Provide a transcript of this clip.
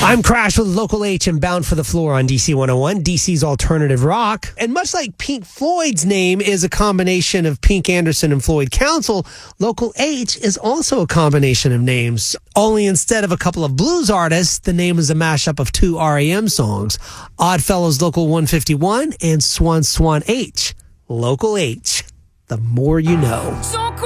I'm Crash with Local H and Bound for the Floor on DC 101, DC's alternative rock. And much like Pink Floyd's name is a combination of Pink Anderson and Floyd Council, Local H is also a combination of names. Only instead of a couple of blues artists, the name is a mashup of two REM songs, Oddfellows Local 151 and Swan Swan H. Local H, the more you know.